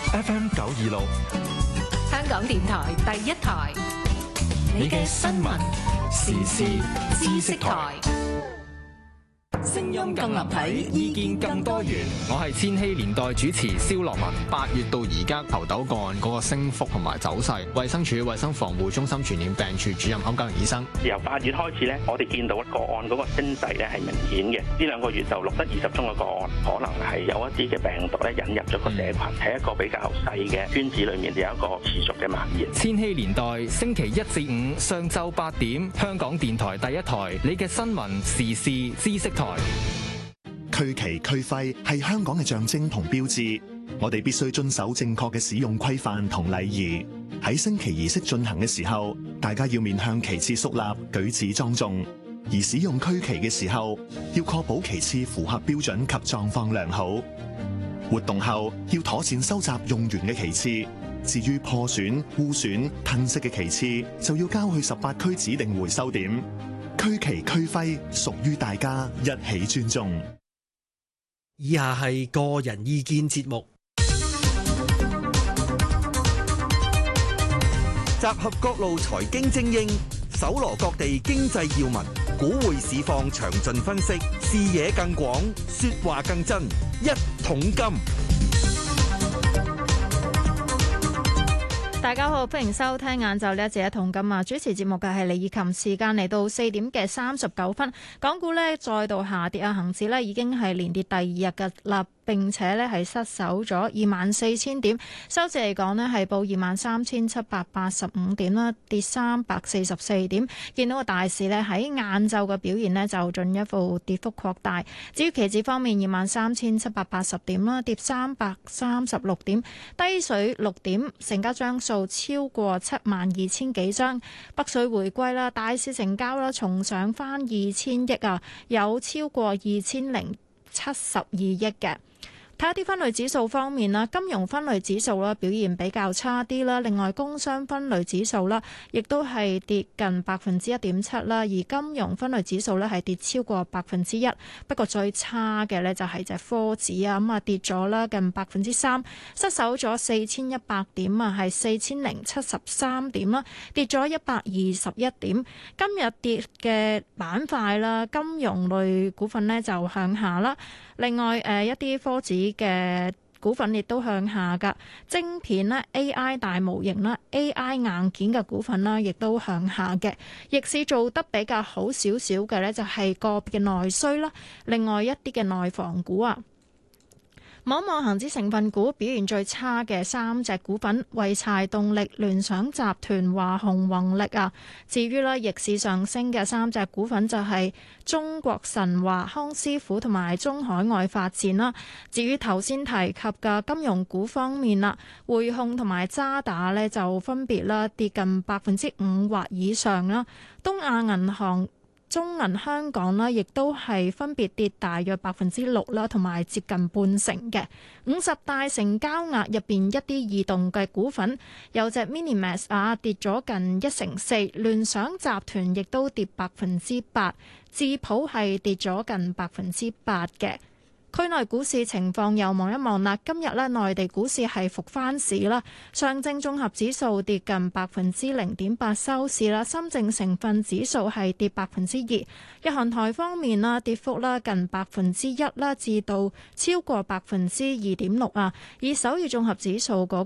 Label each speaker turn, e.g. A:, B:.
A: FM 926，
B: 香港電台第一台，你嘅新聞時事知識台。
C: 聲音更立體，意見更多元。
D: 我係千禧年代主持蕭樂文。8月到而家猴痘個案嗰個升幅同埋走勢，衛生署衛生防護中心傳染病處主任歐家榮醫生。
E: 由8月開始咧，我哋見到個案嗰個升勢咧係明顯嘅。呢2個月就錄得20宗嘅個案，可能係有一啲嘅病毒咧引入咗個社群，喺一個比較細嘅圈子裏面，有一個持續嘅蔓延。
D: 千禧年代星期1至5上晝8點，香港電台第一台，你嘅新聞時事知識台。
F: 區旗區徽係香港嘅象徵同標誌，我哋必須遵守正確嘅使用規範同禮儀。喺升旗儀式進行嘅時候，大家要面向旗幟肅立，舉止莊重；而使用區旗嘅時候，要確保旗幟符合標準及狀況良好。活動後要妥善收集用完嘅旗幟，至於破損、污損、褪色嘅旗幟，就要交去18區指定回收點。區旗區徽屬於大家，一起尊重。
G: 以下係個人意見節目，
H: 集合各路財經精英，搜羅各地經濟要聞，股匯市況詳盡分析，視野更廣，說話更真。一桶金。
I: 大家好，歡迎收聽晏晝呢一節一桶金啊！主持節目嘅係李以琴，時間嚟到4點嘅39分，港股呢再度下跌啊，恒指呢已經係連跌第2日嘅啦。並且咧係失守咗24,000點，收市嚟講呢係報23,785點啦，跌344點。見到個大市呢喺晏晝嘅表現呢就進一步跌幅擴大。至於期指方面，23,780點啦，跌336點，低水6點，成交張數超過72,000幾張。北水回歸啦，大市成交啦重上返2,000億啊，有超過2,072億嘅。睇下啲分類指數方面啦，金融分類指數啦表現比較差啲啦，另外工商分類指數啦，亦都係跌近1.7%啦，而金融分類指數咧係跌超過1%，不過最差嘅咧就係隻科指啊，咁啊跌咗啦近3%，失守咗4,100點啊，係4,073點啦，跌咗121點。今日跌嘅板塊啦，金融類股份咧就向下啦。另外一啲科指嘅股份亦都向下㗎，晶片啦、AI 大模型啦、AI 硬件嘅股份啦，亦都向下嘅。逆市做得比較好少少嘅咧，就係個別嘅內需啦，另外一啲嘅內房股啊。望一望恒指成分股表現最差嘅3隻股份，濰柴動力、聯想集團、華虹宏力啊。至於咧逆市上升嘅3隻股份就係中國神華、康師傅同埋中海外發展啦。至於頭先提及嘅金融股方面啦，匯控同埋渣打呢就分別啦跌近5%或以上啦。東亞銀行、中銀香港啦，亦都係分別跌大約6%啦，同埋接近半成嘅。50大成交額入邊一啲異動嘅股份，有隻 Minimax 啊跌咗近1%，聯想集團亦都跌8%，智普係跌咗近8%嘅。區內股市情況又望一望啦，今日咧內地股市係復翻市啦，上證綜合指數跌近0.8%收市啦，深證成分指數係跌2%。日韓台方面啦，跌幅啦近1%啦，至到超過2.6%啊。以首爾綜合指數嗰